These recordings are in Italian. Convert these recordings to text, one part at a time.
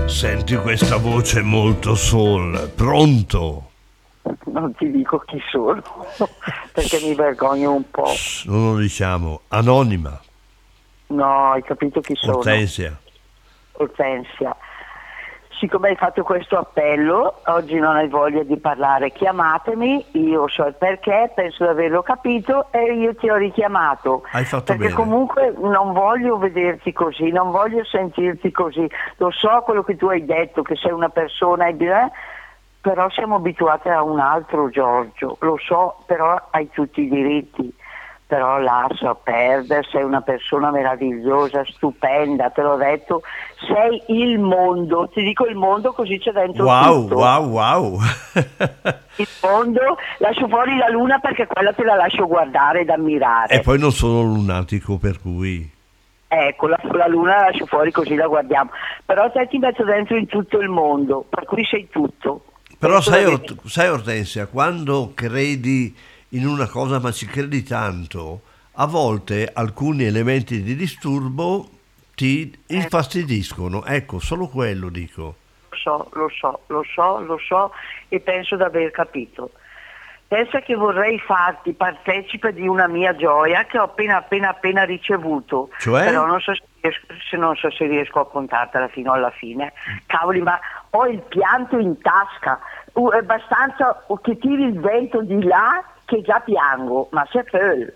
Senti questa voce molto soul, pronto? Non ti dico chi sono, perché mi vergogno un po'. Non lo diciamo, anonima, No, hai capito chi sono? Ortensia. Ortensia. Siccome hai fatto questo appello, oggi non hai voglia di parlare, chiamatemi, io so il perché, penso di averlo capito e io ti ho richiamato. Hai fatto perché bene. comunque non voglio vederti così, non voglio sentirti così. Lo so quello che tu hai detto, che sei una persona, però siamo abituati a un altro Giorgio, lo so, però hai tutti i diritti. Però lascia perdere, sei una persona meravigliosa, stupenda, te l'ho detto, sei il mondo, ti dico il mondo così c'è dentro Wow, tutto. wow. Il mondo, lascio fuori la luna perché quella te la lascio guardare ed ammirare. E poi non sono lunatico, per cui... Ecco, la luna la lascio fuori così la guardiamo. Però te ti metto dentro in tutto il mondo, per cui sei tutto. Però Penso sai Ortensia, quando credi in una cosa ma ci credi tanto, a volte alcuni elementi di disturbo ti infastidiscono. Ecco, solo quello dico. Lo so e penso di aver capito. Pensa che vorrei farti partecipe di una mia gioia che ho appena ricevuto. Cioè? Però non so se riesco a contartela fino alla fine. Cavoli, ma ho il pianto in tasca. È abbastanza che tiri il vento di là che già piango, ma se fel.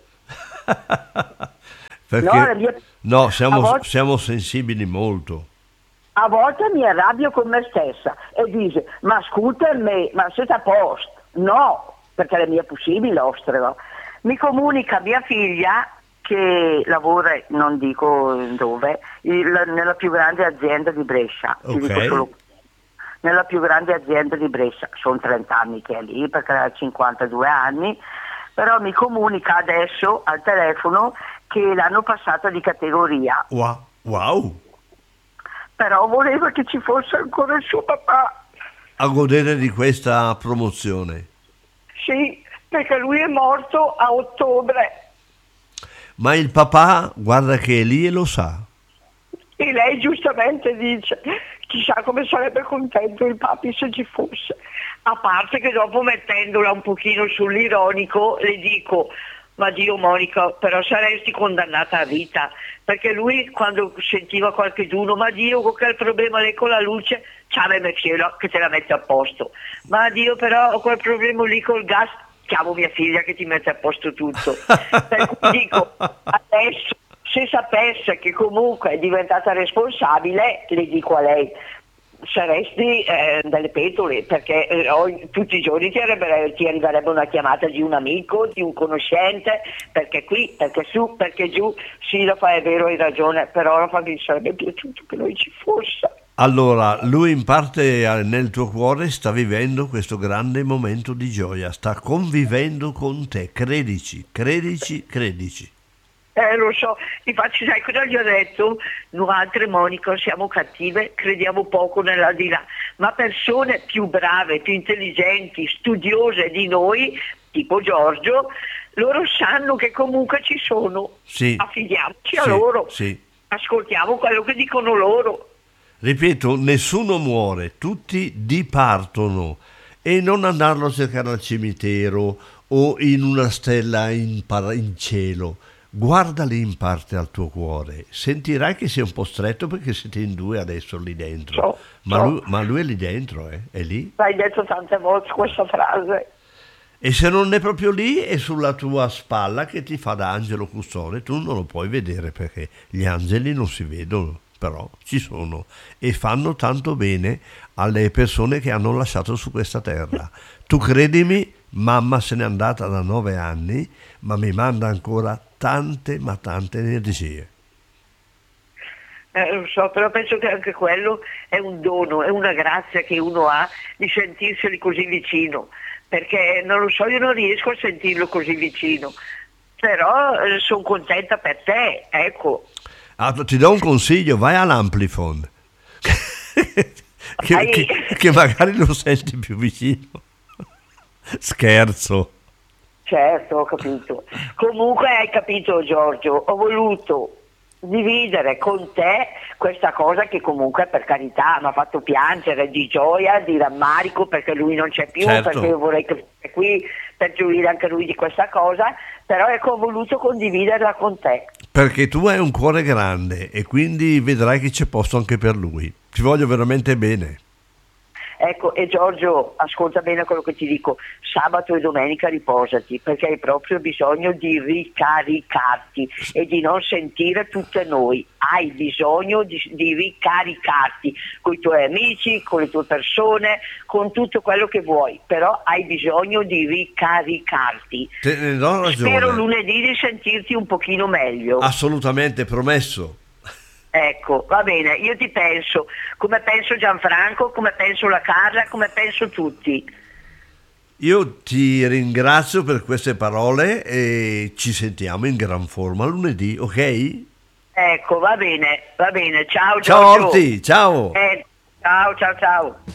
Perché No, siamo sensibili molto. a volte mi arrabbio con me stessa e dice, ma ascolta me, ma siete a posto? No, perché la mia possibile ostreva. Mi comunica mia figlia che lavora, non dico dove, nella più grande azienda di Brescia. Ti dico solo nella più grande azienda di Brescia. Sono 30 anni che è lì, perché ha 52 anni, però mi comunica adesso al telefono che l'hanno passata di categoria. Wow. Però voleva che ci fosse ancora il suo papà. A godere di questa promozione. Sì, perché lui è morto a ottobre. Ma il papà, guarda che è lì e lo sa. E lei giustamente dice, chissà come sarebbe contento il papi se ci fosse. A parte che dopo mettendola un pochino sull'ironico le dico, ma Dio Monica, però saresti condannata a vita, perché lui quando sentiva qualcheduno, ma Dio che ha il problema lei con la luce, ciao cielo che te la mette a posto, ma Dio però ho quel problema lì col gas, chiamo mia figlia che ti mette a posto tutto. Per cui dico, adesso se sapesse che comunque è diventata responsabile, le dico a lei, saresti delle petole, perché tutti i giorni ti arriverebbe una chiamata di un amico, di un conoscente, perché qui, perché su, perché giù. Sì, lo fai, è vero, hai ragione, però mi sarebbe piaciuto che lui ci fosse. Allora, lui in parte nel tuo cuore sta vivendo questo grande momento di gioia, sta convivendo con te, credici. Lo so, infatti sai cosa gli ho detto? Noi altre Monica siamo cattive, crediamo poco nell'aldilà, ma persone più brave, più intelligenti, studiose di noi, tipo Giorgio, loro sanno che comunque ci sono, sì, affidiamoci a loro, ascoltiamo quello che dicono loro. Ripeto, nessuno muore, tutti dipartono, e non andarlo a cercare al cimitero o in una stella in cielo. Guardali in parte al tuo cuore, sentirai che sei un po' stretto perché siete in due adesso lì dentro, ma lui è lì dentro, è lì. Hai detto tante volte questa frase. E se non è proprio lì, è sulla tua spalla che ti fa da angelo custode, tu non lo puoi vedere perché gli angeli non si vedono, però ci sono e fanno tanto bene alle persone che hanno lasciato su questa terra. Tu credimi, mamma se n'è andata da 9 anni, ma mi manda ancora tante energie. Lo so, però penso che anche quello è un dono, è una grazia che uno ha di sentirseli così vicino, perché non lo so, io non riesco a sentirlo così vicino, però sono contenta per te, ecco. Ti do un consiglio, vai all'Amplifon, che magari lo senti più vicino. Scherzo. Certo, ho capito. Comunque hai capito, Giorgio, ho voluto dividere con te questa cosa che comunque, per carità, mi ha fatto piangere di gioia, di rammarico, perché lui non c'è più, Certo. perché io vorrei che fosse qui per gioire anche lui di questa cosa, però ecco, ho voluto condividerla con te. Perché tu hai un cuore grande e quindi vedrai che c'è posto anche per lui. Ti voglio veramente bene. Ecco, e Giorgio, ascolta bene quello che ti dico, sabato e domenica riposati, perché hai proprio bisogno di ricaricarti e di non sentire tutte noi, hai bisogno di ricaricarti con i tuoi amici, con le tue persone, con tutto quello che vuoi, però hai bisogno di ricaricarti. Te ne do ragione. Spero lunedì di sentirti un pochino meglio. Assolutamente, promesso. Ecco, va bene, io ti penso, come penso Gianfranco, come penso la Carla, come penso tutti. Io ti ringrazio per queste parole e ci sentiamo in gran forma lunedì, ok? Ecco, va bene, ciao Ciao Giorgio. Orti, ciao! Ciao.